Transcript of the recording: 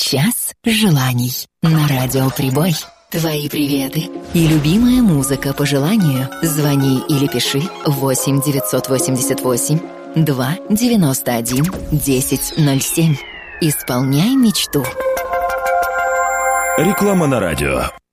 Час желаний на Радио Прибой. Твои приветы и любимая музыка по желанию. Звони или пиши 8 988 2 91 1007. Исполняй мечту. Реклама на радио.